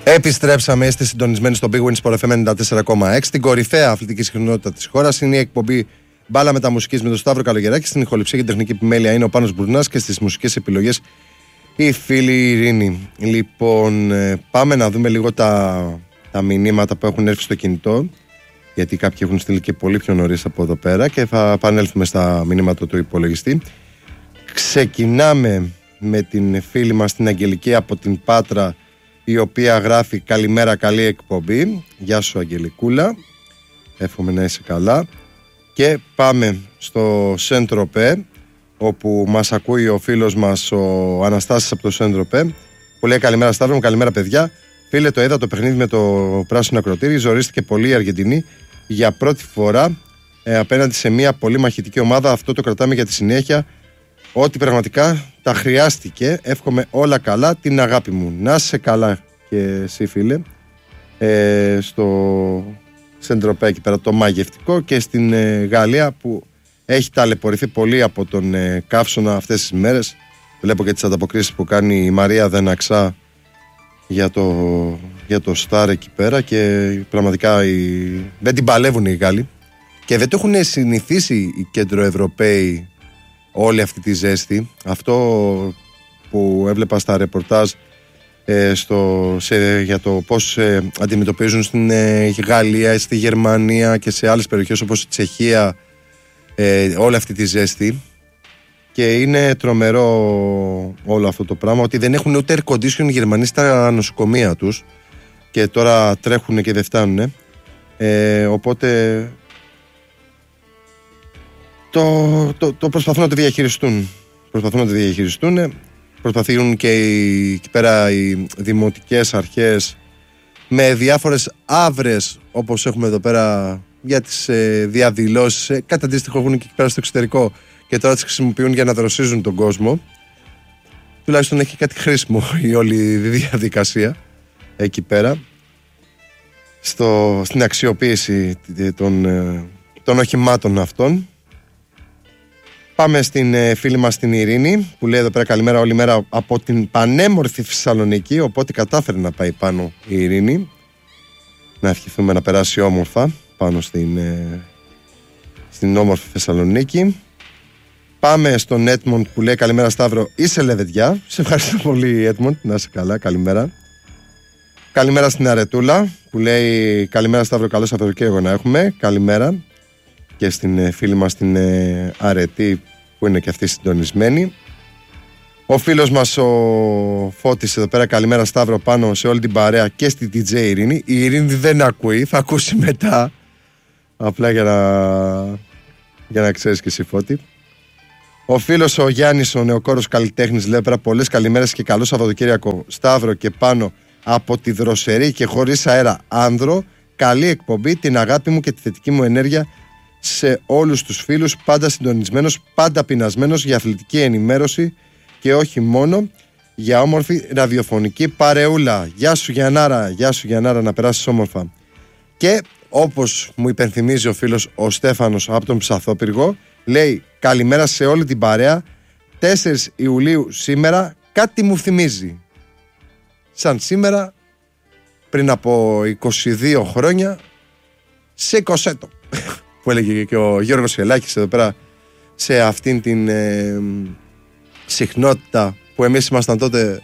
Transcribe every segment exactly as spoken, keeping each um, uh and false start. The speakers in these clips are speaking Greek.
Επιστρέψαμε, είστε συντονισμένοι στο Big Win Sport εφ εμ ενενήντα τέσσερα κόμμα έξι. Την κορυφαία αθλητική συχνότητα της χώρας είναι η εκπομπή Μπάλα Μεταμουσικής με τον Σταύρο Καλογεράκη. Στην ηχοληψία και την τεχνική επιμέλεια είναι ο Πάνος Μπουρνάς και στις μουσικές επιλογές η φίλη Ειρήνη. Λοιπόν, πάμε να δούμε λίγο τα, τα μηνύματα που έχουν έρθει στο κινητό, γιατί κάποιοι έχουν στείλει και πολύ πιο νωρίς από εδώ πέρα και θα επανέλθουμε στα μηνύματα του υπολογιστή. Ξεκινάμε με την φίλη μας την Αγγελική από την Πάτρα, η οποία γράφει καλημέρα, καλή εκπομπή. Γεια σου Αγγελικούλα, εύχομαι να είσαι καλά. Και πάμε στο Σεντροπέ, όπου μας ακούει ο φίλος μας ο Αναστάσης από το Σεντροπέ, που λέει καλημέρα Σταύρο μου, καλημέρα παιδιά. Φίλε, το είδα το παιχνίδι με το πράσινο ακροτήρι, ζορίστηκε πολύ η Αργεντινή για πρώτη φορά ε, απέναντι σε μια πολύ μαχητική ομάδα. Αυτό το κρατάμε για τη συνέχεια, ότι πραγματικά τα χρειάστηκε. Εύχομαι όλα καλά, την αγάπη μου. Να είσαι καλά και εσύ φίλε, ε, στο Σεντροπέ εκεί πέρα το μαγευτικό, και στην ε, Γαλλία που έχει ταλαιπωρηθεί πολύ από τον ε, καύσωνα αυτές τις μέρες. Βλέπω και τις ανταποκρίσεις που κάνει η Μαρία Δεναξά για το, για το Σταρ εκεί πέρα, και πραγματικά οι, δεν την παλεύουν οι Γάλλοι και δεν το έχουν συνηθίσει οι κεντροευρωπαίοι όλη αυτή τη ζέστη. Αυτό που έβλεπα στα ρεπορτάζ ε, στο, σε, για το πώς ε, αντιμετωπίζουν στην ε, Γαλλία, στη Γερμανία και σε άλλες περιοχές όπως η Τσεχία ε, όλη αυτή τη ζέστη, και είναι τρομερό όλο αυτό το πράγμα, ότι δεν έχουν ούτε air condition οι Γερμανοί στα νοσοκομεία τους και τώρα τρέχουν και δεν φτάνουν, ε, οπότε Το, το, το προσπαθούν να το διαχειριστούν. Προσπαθούν να το διαχειριστούν. Προσπαθούν και οι, εκεί πέρα οι δημοτικές αρχές με διάφορες άβρες, όπως έχουμε εδώ πέρα για τις ε, διαδηλώσεις. Ε, κάτι αντίστοιχο έχουν και εκεί πέρα στο εξωτερικό και τώρα τις χρησιμοποιούν για να δροσίζουν τον κόσμο. Τουλάχιστον έχει κάτι χρήσιμο η όλη διαδικασία εκεί πέρα στο, στην αξιοποίηση των, ε, των οχημάτων αυτών. Πάμε στην ε, φίλη μας την Ειρήνη, που λέει εδώ πέρα καλημέρα όλη μέρα από την πανέμορφη Θεσσαλονίκη, οπότε κατάφερε να πάει πάνω η Ειρήνη. Να ευχηθούμε να περάσει όμορφα πάνω στην, ε, στην όμορφη Θεσσαλονίκη. Πάμε στον Έτμοντ που λέει καλημέρα Σταύρο, είσαι λεβεδιά. Σε ευχαριστώ πολύ Έτμοντ, να είσαι καλά, καλημέρα. Καλημέρα στην Αρετούλα που λέει καλημέρα Σταύρο, καλό Σαββατοκύριακο να έχουμε, καλημέρα. Και στην φίλη μας την ε, Αρετή που είναι και αυτή συντονισμένη. Ο φίλος μας ο Φώτης εδώ πέρα καλημέρα Σταύρο πάνω σε όλη την παρέα και στη ντι τζέι Ειρήνη. Η Ειρήνη δεν ακούει, θα ακούσει μετά, απλά για να, για να ξέρεις και εσύ Φώτη. Ο φίλος ο Γιάννης ο νεοκόρος καλλιτέχνης λέει πέρα πολλές καλημέρες και καλό Σαββατοκύριακο Σταύρο και πάνω από τη δροσερή και χωρίς αέρα άνδρο. Καλή εκπομπή, την αγάπη μου και τη θετική μου ενέργεια σε όλους τους φίλους, πάντα συντονισμένος, πάντα πεινασμένος για αθλητική ενημέρωση και όχι μόνο, για όμορφη ραδιοφωνική παρεούλα. Γεια σου Γιαννάρα, γεια σου Γιαννάρα, να περάσεις όμορφα. Και όπως μου υπενθυμίζει ο φίλος ο Στέφανος από τον Ψαθόπυργο, λέει καλημέρα σε όλη την παρέα, τέσσερις Ιουλίου σήμερα κάτι μου θυμίζει. Σαν σήμερα, πριν από είκοσι δύο χρόνια, σε εικοσέτο. Που έλεγε και ο Γιώργος Ελάκης εδώ πέρα σε αυτήν την ε, συχνότητα που εμείς ήμασταν τότε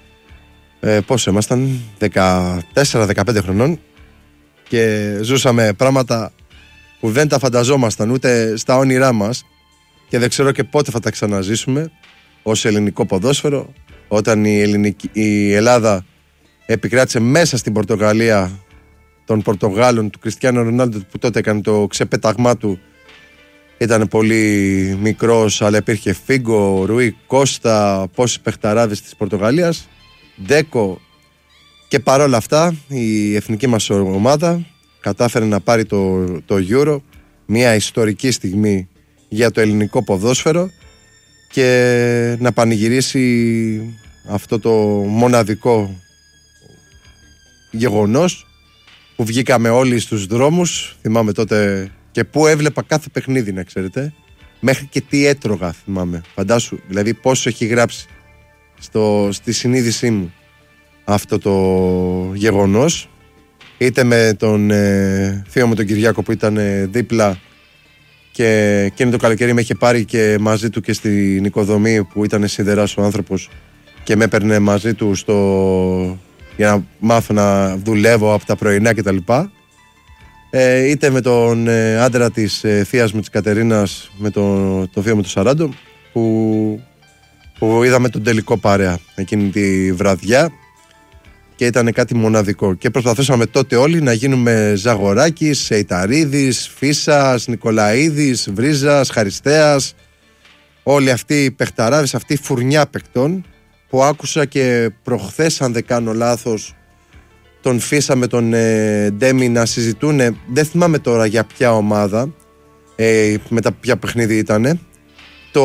ε, πόσο ήμασταν, δεκατέσσερα δεκαπέντε χρονών, και ζούσαμε πράγματα που δεν τα φανταζόμασταν ούτε στα όνειρά μας, και δεν ξέρω και πότε θα τα ξαναζήσουμε ως ελληνικό ποδόσφαιρο, όταν η, ελληνική, η Ελλάδα επικράτησε μέσα στην Πορτογαλία των Πορτογάλων, του Κριστιάνο Ρονάλντο που τότε έκανε το ξεπέταγμά του. Ήταν πολύ μικρός, αλλά υπήρχε Φίγκο, Ρουί, Κώστα, πόσοι παιχταράδες της Πορτογαλίας, Ντέκο, και παρόλα αυτά η εθνική μας ομάδα κατάφερε να πάρει το, το Euro, μια ιστορική στιγμή για το ελληνικό ποδόσφαιρο, και να πανηγυρίσει αυτό το μοναδικό γεγονός που βγήκαμε όλοι στους δρόμους. Θυμάμαι τότε και πού έβλεπα κάθε παιχνίδι, να ξέρετε, μέχρι και τι έτρωγα θυμάμαι. Φαντάσου δηλαδή πόσο έχει γράψει στο, στη συνείδησή μου αυτό το γεγονός. Είτε με τον ε, θείο μου τον Κυριάκο που ήταν ε, δίπλα και εκείνο το καλοκαίρι με είχε πάρει και μαζί του και στην οικοδομή που ήταν σιδεράς ο άνθρωπος και με έπαιρνε μαζί του στο... για να μάθω να δουλεύω από τα πρωινά κτλ. Ε, είτε με τον ε, άντρα της ε, θείας μου της Κατερίνας, με τον το θείο μου τον Σαράντο, που, που είδαμε τον τελικό παρέα εκείνη τη βραδιά και ήταν κάτι μοναδικό και προσπαθούσαμε τότε όλοι να γίνουμε Ζαγοράκης, Σεϊταρίδης, Φίσας, Νικολαίδης, Βρίζας, Χαριστέας, όλοι αυτοί οι παιχταράδες, αυτή η φουρνιά παικτών που άκουσα και προχθές, αν δεν κάνω λάθος, τον Φίσα με τον ε, Ντέμι να συζητούν, δεν θυμάμαι τώρα για ποια ομάδα, ε, με τα ποια παιχνίδι ήτανε, το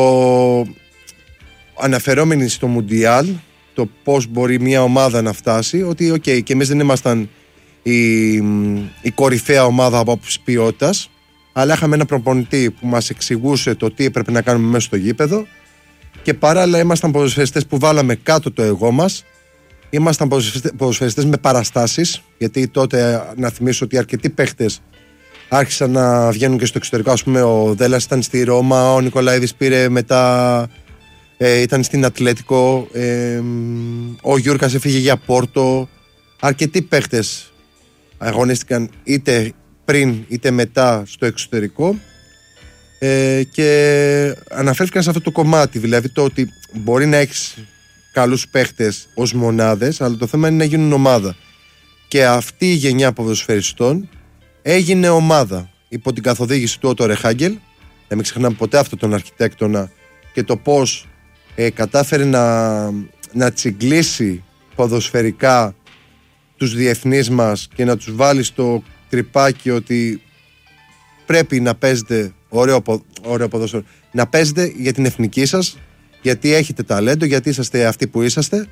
αναφερόμενοι στο Μουντιάλ, το πώς μπορεί μια ομάδα να φτάσει, ότι οκ, okay, και εμείς δεν ήμασταν η, η κορυφαία ομάδα από άποψη ποιότητας, αλλά είχαμε ένα προπονητή που μας εξηγούσε το τι έπρεπε να κάνουμε μέσα στο γήπεδο και παράλληλα ήμασταν ποδοσφαιριστές που βάλαμε κάτω το εγώ μας, ήμασταν ποδοσφαιριστές με παραστάσεις, γιατί τότε να θυμίσω ότι αρκετοί παίχτες άρχισαν να βγαίνουν και στο εξωτερικό. Ας πούμε ο Δέλλας ήταν στη Ρώμα, ο Νικολαίδης πήρε μετά, ε, ήταν στην Ατλέτικο, ε, ο Γιούρκας έφυγε για Πόρτο. Αρκετοί παίχτες αγωνίστηκαν είτε πριν είτε μετά στο εξωτερικό ε, και αναφέρθηκαν σε αυτό το κομμάτι, δηλαδή το ότι μπορεί να έχεις καλούς παίχτες ως μονάδες, αλλά το θέμα είναι να γίνουν ομάδα. Και αυτή η γενιά ποδοσφαιριστών έγινε ομάδα υπό την καθοδήγηση του Ότο Ρεχάγκελ. Να μην ξεχνάμε ποτέ αυτό τον αρχιτέκτονα και το πώς ε, κατάφερε να, να τσιγκλίσει ποδοσφαιρικά τους διεθνείς μας και να τους βάλει στο τρυπάκι ότι πρέπει να παίζετε ωραίο, ωραίο ποδόσφαιρο, να παίζετε για την εθνική σας, γιατί έχετε ταλέντο, γιατί είσαστε αυτοί που είσαστε.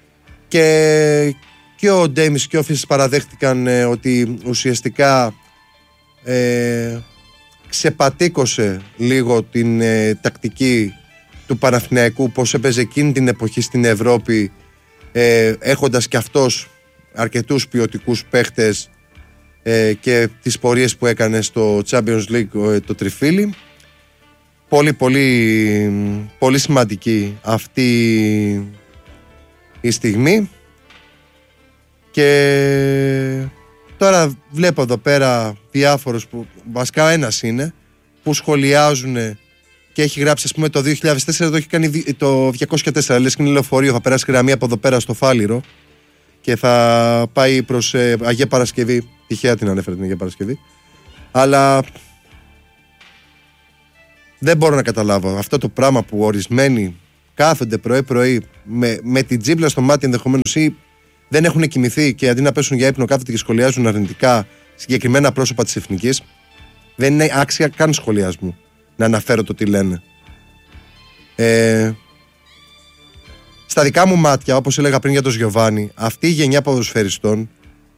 Και, και ο Ντέμις και ο Φίσης παραδέχτηκαν ε, ότι ουσιαστικά ε, ξεπατήκωσε λίγο την ε, τακτική του Παναθηναϊκού, πως έπαιζε εκείνη την εποχή στην Ευρώπη, ε, έχοντας και αυτός αρκετούς ποιοτικούς παίχτες ε, και τις πορείες που έκανε στο Champions League ε, το τριφύλι. Πολύ πολύ πολύ σημαντική αυτή η στιγμή και τώρα βλέπω εδώ πέρα διάφορους που βασικά ένας είναι που σχολιάζουν και έχει γράψει, ας πούμε, το δύο χιλιάδες τέσσερα, το έχει κάνει το διακόσια τέσσερα, λες και είναι λεωφορείο, θα περάσει γραμμή από εδώ πέρα στο Φάληρο και θα πάει προς ε, Αγία Παρασκευή. Τυχαία την ανέφερε την Αγία Παρασκευή, αλλά δεν μπορώ να καταλάβω αυτό το πράγμα που ορισμένοι κάθονται πρωί-πρωί με, με την τζίμπλα στο μάτι ενδεχομένως ή δεν έχουν κοιμηθεί και αντί να πέσουν για ύπνο κάθονται και σχολιάζουν αρνητικά συγκεκριμένα πρόσωπα της εθνικής. Δεν είναι άξια καν σχολιασμού να αναφέρω το τι λένε. Ε, στα δικά μου μάτια, όπως έλεγα πριν για τον Γιωβάνι, αυτή η γενιά ποδοσφαιριστών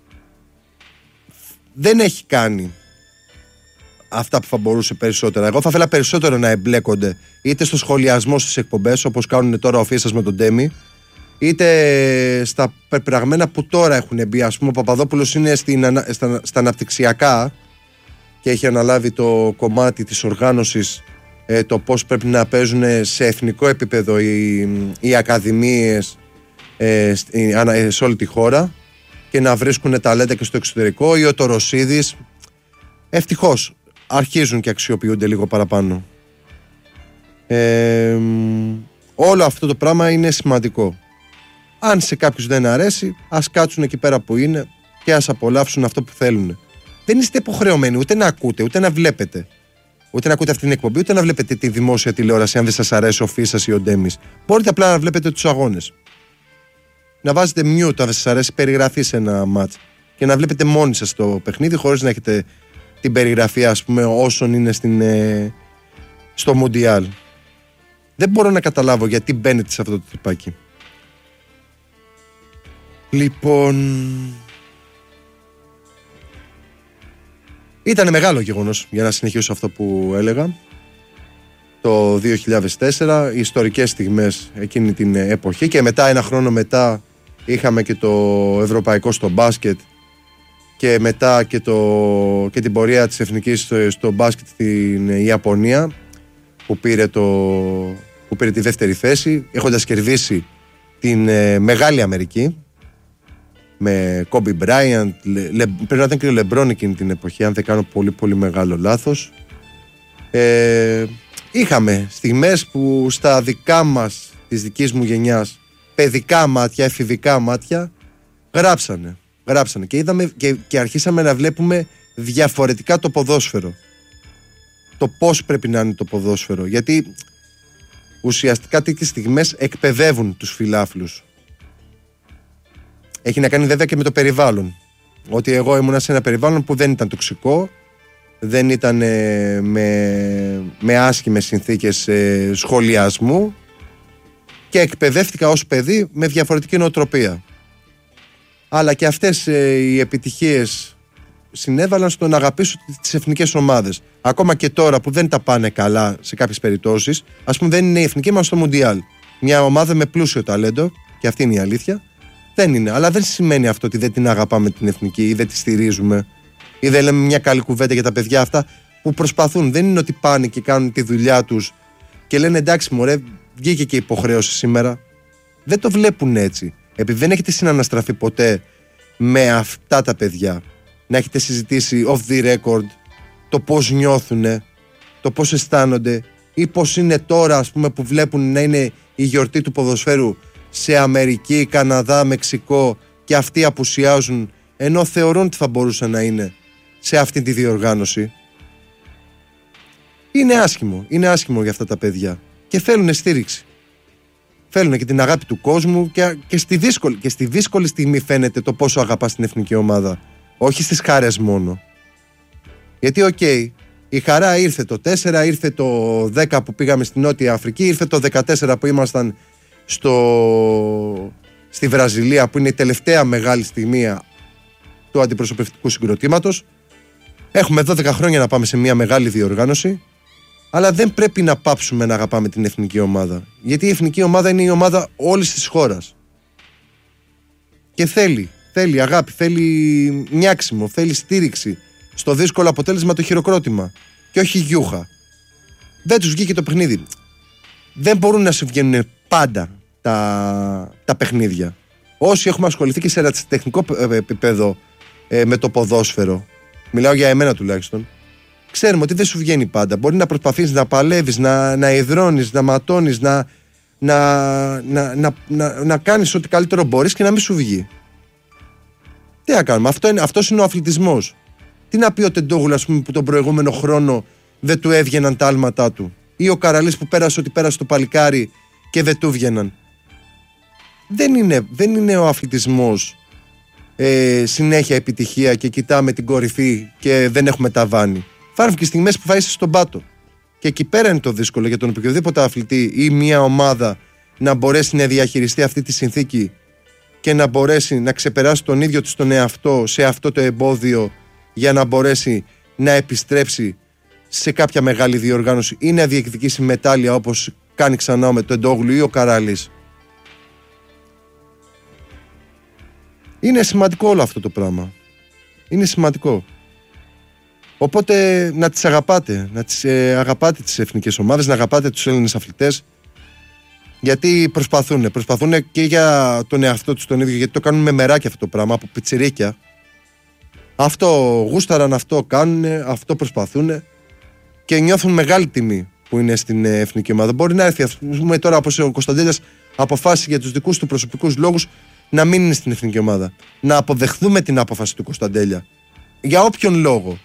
δεν έχει κάνει αυτά που θα μπορούσε περισσότερα. Εγώ θα ήθελα περισσότερο να εμπλέκονται είτε στο σχολιασμό στις εκπομπές, όπως κάνουν τώρα ο Φίσας με τον Ντέμι, είτε στα πεπραγμένα που τώρα έχουν μπει. Ας πούμε, ο Παπαδόπουλος είναι στην, στα, στα αναπτυξιακά και έχει αναλάβει το κομμάτι της οργάνωσης, ε, το πώς πρέπει να παίζουν σε εθνικό επίπεδο οι, οι ακαδημίες ε, σε όλη τη χώρα και να βρίσκουν ταλέντα και στο εξωτερικό. Ή ο Τωροσίδης, ευτυχώς αρχίζουν και αξιοποιούνται λίγο παραπάνω. Ε, όλο αυτό το πράγμα είναι σημαντικό. Αν σε κάποιους δεν αρέσει, ας κάτσουν εκεί πέρα που είναι και ας απολαύσουν αυτό που θέλουν. Δεν είστε υποχρεωμένοι ούτε να ακούτε, ούτε να βλέπετε. Ούτε να ακούτε αυτή την εκπομπή, ούτε να βλέπετε τη δημόσια τηλεόραση αν δεν σας αρέσει ο Φίσας ή ο Ντέμις. Μπορείτε απλά να βλέπετε τους αγώνες. Να βάζετε mute αν δεν σας αρέσει περιγραφή σε ένα μάτς και να βλέπετε μόνοι σας το παιχνίδι χωρίς να έχετε την περιγραφή, ας πούμε, όσων είναι στην, ε, στο Μουντιάλ. Δεν μπορώ να καταλάβω γιατί μπαίνετε σε αυτό το τρυπάκι. Λοιπόν, ήταν μεγάλο γεγονός, για να συνεχίσω αυτό που έλεγα, το δύο χιλιάδες τέσσερα, οι ιστορικές στιγμές εκείνη την εποχή, και μετά, ένα χρόνο μετά, είχαμε και το ευρωπαϊκό στο μπάσκετ και μετά και, το, και την πορεία της εθνικής στο, στο μπάσκετ στην Ιαπωνία που πήρε, το, που πήρε τη δεύτερη θέση, έχοντας κερδίσει την ε, Μεγάλη Αμερική με Kobe Bryant, λε, λε, πρέπει να ήταν και ο Λεμπρόν εκείνη την εποχή, αν δεν κάνω πολύ πολύ μεγάλο λάθος. ε, Είχαμε στιγμές που στα δικά μας, της δικής μου γενιάς, παιδικά μάτια, εφηβικά μάτια, γράψανε. Γράψανε και, είδαμε, και, και αρχίσαμε να βλέπουμε διαφορετικά το ποδόσφαιρο. Το πώς πρέπει να είναι το ποδόσφαιρο. Γιατί ουσιαστικά τέτοιες στιγμές εκπαιδεύουν τους φιλάθλους. Έχει να κάνει βέβαια και με το περιβάλλον. Ότι εγώ ήμουνα σε ένα περιβάλλον που δεν ήταν τοξικό, δεν ήταν ε, με, με άσχημες συνθήκες ε, σχολιασμού και εκπαιδεύτηκα ως παιδί με διαφορετική νοοτροπία. Αλλά και αυτές ε, οι επιτυχίες συνέβαλαν στο να αγαπήσω τις εθνικές ομάδες. Ακόμα και τώρα που δεν τα πάνε καλά σε κάποιες περιπτώσεις, ας πούμε δεν είναι η εθνική μας στο Μουντιάλ. Μια ομάδα με πλούσιο ταλέντο, και αυτή είναι η αλήθεια, δεν είναι. Αλλά δεν σημαίνει αυτό ότι δεν την αγαπάμε την εθνική ή δεν τη στηρίζουμε ή δεν λέμε μια καλή κουβέντα για τα παιδιά αυτά που προσπαθούν. Δεν είναι ότι πάνε και κάνουν τη δουλειά τους και λένε εντάξει μωρέ, βγήκε και υποχρέωση σήμερα. Δεν το βλέπουν έτσι. Επειδή δεν έχετε συναναστραφεί ποτέ με αυτά τα παιδιά, να έχετε συζητήσει off the record το πώς νιώθουν, το πώς αισθάνονται ή πώς είναι τώρα, ας πούμε, που βλέπουν να είναι η γιορτή του ποδοσφαίρου σε Αμερική, Καναδά, Μεξικό και αυτοί απουσιάζουν ενώ θεωρούν ότι θα μπορούσαν να είναι σε αυτή τη διοργάνωση. Είναι άσχημο, είναι άσχημο για αυτά τα παιδιά και θέλουν στήριξη. Θέλουν και την αγάπη του κόσμου και, και, στη δύσκολη, και στη δύσκολη στιγμή φαίνεται το πόσο αγαπάς την εθνική ομάδα. Όχι στις χαρές μόνο. Γιατί οκ, okay, η χαρά ήρθε το τέσσερα, ήρθε το δέκα που πήγαμε στην Νότια Αφρική, ήρθε το δεκατέσσερα που ήμασταν στο, στη Βραζιλία που είναι η τελευταία μεγάλη στιγμή του αντιπροσωπευτικού συγκροτήματος. Έχουμε δώδεκα χρόνια να πάμε σε μια μεγάλη διοργάνωση, αλλά δεν πρέπει να πάψουμε να αγαπάμε την εθνική ομάδα. Γιατί η εθνική ομάδα είναι η ομάδα όλης της χώρας. Και θέλει, θέλει αγάπη, θέλει νιάξιμο, θέλει στήριξη. Στο δύσκολο αποτέλεσμα το χειροκρότημα. Και όχι γιούχα. Δεν τους βγήκε το παιχνίδι. Δεν μπορούν να συμβγαίνουν πάντα τα, τα παιχνίδια. Όσοι έχουμε ασχοληθεί και σε τεχνικό επίπεδο ε, με το ποδόσφαιρο, μιλάω για εμένα τουλάχιστον, ξέρουμε ότι δεν σου βγαίνει πάντα. Μπορεί να προσπαθείς να παλεύεις, να, να ιδρώνεις, να ματώνεις, να, να, να, να, να, να κάνεις ό,τι καλύτερο μπορείς και να μην σου βγει. Τι να κάνουμε, αυτό είναι, αυτός είναι ο αθλητισμός. Τι να πει ο Τεντόγουλ, ας πούμε, που τον προηγούμενο χρόνο δεν του έβγαιναν τα άλματά του, ή ο Καραλής που πέρασε ότι πέρασε το παλικάρι και δεν του βγαιναν. Δεν είναι, δεν είναι ο αθλητισμός ε, συνέχεια επιτυχία και κοιτάμε την κορυφή και δεν έχουμε ταβάνι. Υπάρχουν και στιγμές που θα είσαι στον πάτο. Και εκεί πέρα είναι το δύσκολο για τον οποιοδήποτε αθλητή ή μια ομάδα να μπορέσει να διαχειριστεί αυτή τη συνθήκη και να μπορέσει να ξεπεράσει τον ίδιο του τον εαυτό σε αυτό το εμπόδιο για να μπορέσει να επιστρέψει σε κάποια μεγάλη διοργάνωση ή να διεκδικήσει μετάλλια όπως κάνει ξανά με τον Εντόγλου ή ο Καράλης. Είναι σημαντικό όλο αυτό το πράγμα. Είναι σημαντικό. Οπότε να τις αγαπάτε, να τις ε, αγαπάτε τις εθνικές ομάδες, να αγαπάτε τους Έλληνες αθλητές, γιατί προσπαθούν, προσπαθούν και για τον εαυτό τους τον ίδιο, γιατί το κάνουν με μεράκι αυτό το πράγμα, από πιτσιρίκια. Αυτό γούσταραν, αυτό κάνουν, αυτό προσπαθούν και νιώθουν μεγάλη τιμή που είναι στην εθνική ομάδα. Μπορεί να έρθει, ας πούμε, τώρα όπως ο Κωνσταντέλιας αποφάσισε για τους δικούς του προσωπικούς λόγους να μην είναι στην εθνική ομάδα. Να αποδεχθούμε την απόφαση του Κωνσταντέλια. Για όποιον λόγο.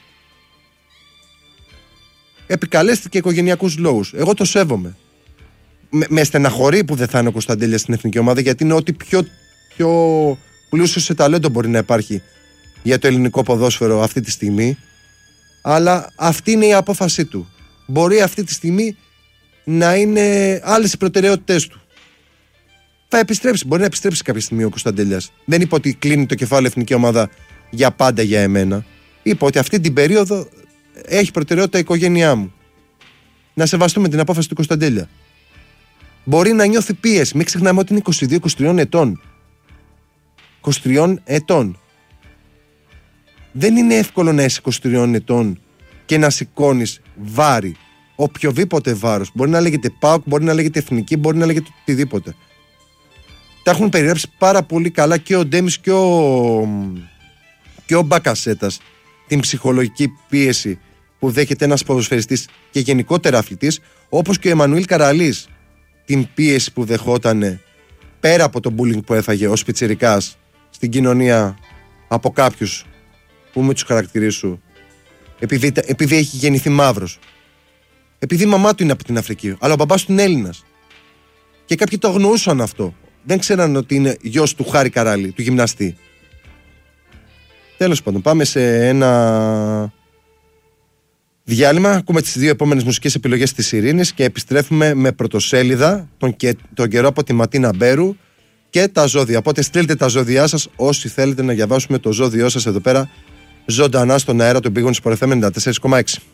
Επικαλέστηκε οικογενειακούς λόγους. Εγώ το σέβομαι. Με, με στεναχωρεί που δεν θα είναι ο Κωνσταντέλιας στην εθνική ομάδα, γιατί είναι ό,τι πιο, πιο πλούσιο σε ταλέντο μπορεί να υπάρχει για το ελληνικό ποδόσφαιρο αυτή τη στιγμή. Αλλά αυτή είναι η απόφασή του. Μπορεί αυτή τη στιγμή να είναι άλλες οι προτεραιότητες του. Θα επιστρέψει, μπορεί να επιστρέψει κάποια στιγμή ο Κωνσταντέλιας. Δεν είπε ότι κλείνει το κεφάλαιο εθνική ομάδα για πάντα για εμένα. Είπε ότι αυτή την περίοδο έχει προτεραιότητα η οικογένειά μου. Να σεβαστούμε την απόφαση του Κωνσταντέλια. Μπορεί να νιώθει πίεση. Μην ξεχνάμε ότι είναι είκοσι δύο είκοσι τρία ετών. είκοσι τριών ετών. Δεν είναι εύκολο να είσαι είκοσι τριών ετών και να σηκώνεις βάρη. Οποιοδήποτε βάρος. Μπορεί να λέγεται ΠΑΟΚ, μπορεί να λέγεται Εθνική, μπορεί να λέγεται οτιδήποτε. Τα έχουν περιγράψει πάρα πολύ καλά και ο Ντέμις και ο, και ο Μπακασέτας. Την ψυχολογική πίεση που δέχεται ένας ποδοσφαιριστής και γενικότερα αθλητής, όπως και ο Εμμανουήλ Καραλής. Την πίεση που δεχόταν πέρα από το bullying που έφαγε ως πιτσιρικάς στην κοινωνία από κάποιους που με τους χαρακτηρίσου, επειδή, επειδή έχει γεννηθεί μαύρος. Επειδή η μαμά του είναι από την Αφρική, αλλά ο μπαμπάς του είναι Έλληνας. Και κάποιοι το αγνοούσαν αυτό. Δεν ξέραν ότι είναι γιος του Χάρη Καράλη, του γυμναστή. Τέλος πάντων, πάμε σε ένα διάλειμμα. Ακούμε τις δύο επόμενες μουσικές επιλογές της Ειρήνης και επιστρέφουμε με πρωτοσέλιδα τον, και, τον καιρό από τη Ματίνα Μπέρου και τα ζώδια. Οπότε στείλτε τα ζώδιά σας όσοι θέλετε να διαβάσουμε το ζώδιό σας εδώ πέρα ζωντανά στον αέρα του Big Win Sport εφ εμ ενενήντα τέσσερα κόμμα έξι.